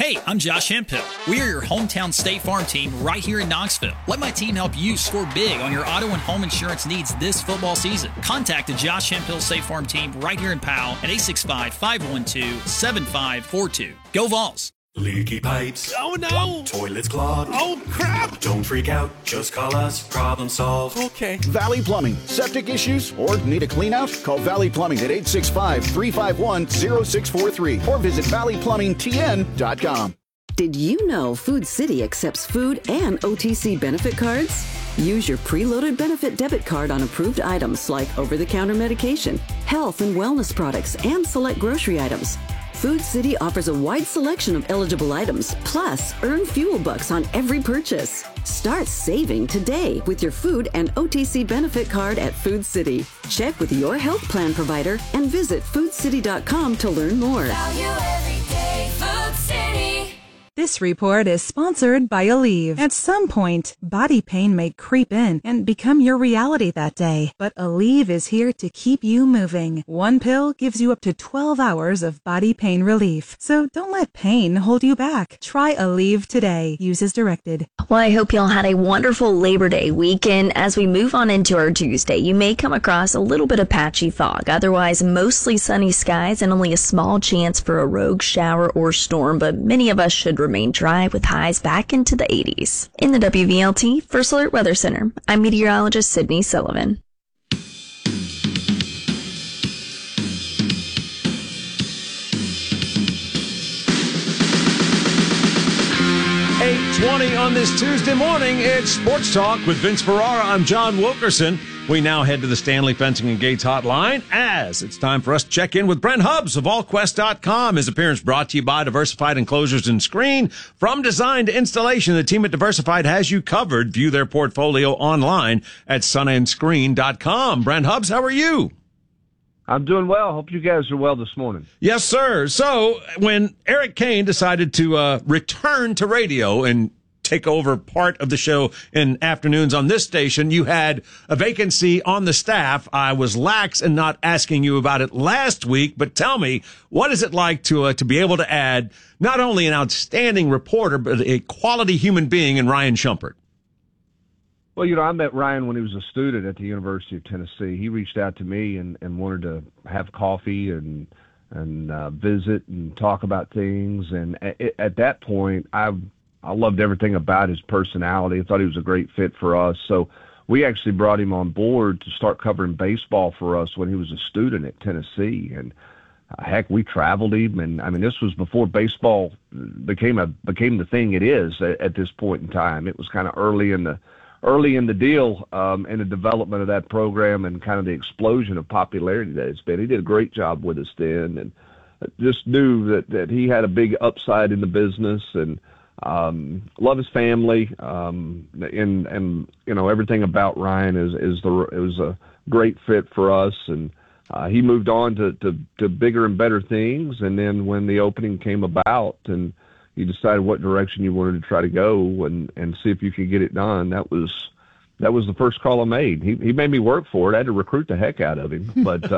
Hey, I'm Josh Hemphill. We are your hometown State Farm team right here in Knoxville. Let my team help you score big on your auto and home insurance needs this football season. Contact the Josh Hemphill State Farm team right here in Powell at 865-512-7542. Go Vols! Leaky pipes. Oh no! Toilets clogged. Oh crap! Don't freak out. Just call us. Problem solved. Okay. Valley Plumbing. Septic issues or need a clean out? Call Valley Plumbing at 865-351-0643 or visit valleyplumbingtn.com. Did you know Food City accepts food and OTC benefit cards? Use your preloaded benefit debit card on approved items like over-the-counter medication, health and wellness products, and select grocery items. Food City offers a wide selection of eligible items, plus earn fuel bucks on every purchase. Start saving today with your food and OTC benefit card at Food City. Check with your health plan provider and visit foodcity.com to learn more. Value every day, Food City. This report is sponsored by Aleve. At some point, body pain may creep in and become your reality that day. But Aleve is here to keep you moving. One pill gives you up to 12 hours of body pain relief. So don't let pain hold you back. Try Aleve today. Use as directed. Well, I hope y'all had a wonderful Labor Day weekend. As we move on into our Tuesday, you may come across a little bit of patchy fog. Otherwise, mostly sunny skies and only a small chance for a rogue shower or storm. But many of us should remain dry with highs back into the 80s. In the WVLT First Alert Weather Center, I'm meteorologist Sydney Sullivan. 8:20 on this Tuesday morning. It's Sports Talk with Vince Ferrara. I'm John Wilkerson. We now head to the Stanley Fencing and Gates hotline as it's time for us to check in with Brent Hubbs of AllQuest.com. His appearance brought to you by Diversified Enclosures and Screen. From design to installation, the team at Diversified has you covered. View their portfolio online at sunandscreen.com. Brent Hubbs, how are you? I'm doing well. Hope you guys are well this morning. Yes, sir. So when Eric Kane decided to return to radio and take over part of the show in afternoons on this station, you had a vacancy on the staff. I was lax in not asking you about it last week, but tell me, what is it like to be able to add not only an outstanding reporter, but a quality human being in Ryan Shumpert? Well, I met Ryan when he was a student at the University of Tennessee. He reached out to me and wanted to have coffee and visit and talk about things. And at that point, I loved everything about his personality. I thought he was a great fit for us. So we actually brought him on board to start covering baseball for us when he was a student at Tennessee. And heck, we traveled him. And I mean, this was before baseball became the thing it is at this point in time. It was kind of early in the deal in the development of that program and kind of the explosion of popularity that it's been. He did a great job with us then, and just knew that he had a big upside in the business, and love his family, and everything about Ryan it was a great fit for us, and he moved on to bigger and better things. And then when the opening came about and you decided what direction you wanted to try to go and see if you could get it done, that was the first call I made. He made me work for it. I had to recruit the heck out of him, but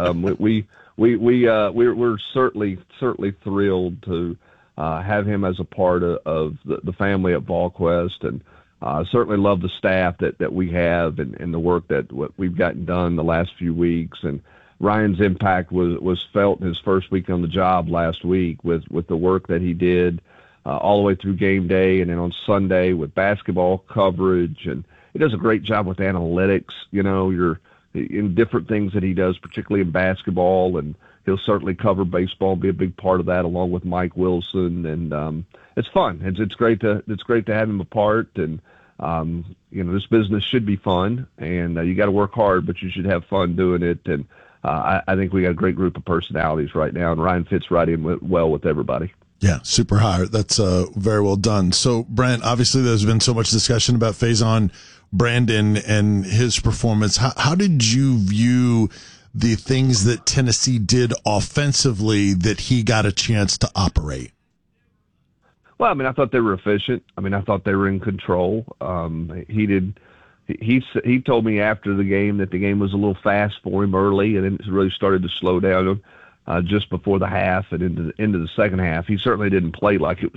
we're certainly thrilled to have him as a part of the family at VolQuest, and certainly love the staff that we have and the work that we've gotten done the last few weeks. And Ryan's impact was felt in his first week on the job last week with the work that he did all the way through game day, and then on Sunday with basketball coverage. And he does a great job with analytics. You're in different things that he does, particularly in basketball, and he'll certainly cover baseball and be a big part of that along with Mike Wilson. And it's fun. It's great to have him a part. And this business should be fun, and you got to work hard, but you should have fun doing it. And I think we got a great group of personalities right now, and Ryan fits right in well with everybody. Yeah, super high. That's very well done. So, Brent, obviously there's been so much discussion about Faison Brandon and his performance. How did you view the things that Tennessee did offensively that he got a chance to operate? Well, I mean, I thought they were efficient. I mean, I thought they were in control. He told me after the game that the game was a little fast for him early, and then it really started to slow down just before the half and into the second half. He certainly didn't play like it was